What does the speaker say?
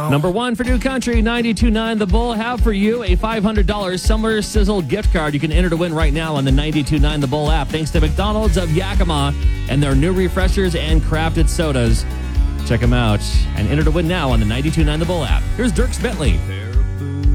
Number one for New Country, 92.9 The Bull have for you a $500 Summer Sizzle gift card. You can enter to win right now on the 92.9 The Bull app, thanks to McDonald's of Yakima and their new refreshers and crafted sodas. Check them out and enter to win now on the 92.9 The Bull app. Here's Dierks Bentley.